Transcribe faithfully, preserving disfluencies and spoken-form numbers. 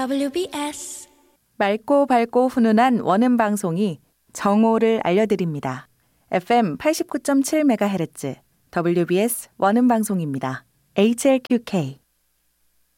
더블유비에스 맑고 밝고 훈훈한 원음 방송이 정오를 알려드립니다. 에프엠 팔십구 점 칠 메가헤르츠 더블유비에스 원음 방송입니다. 에이치엘큐케이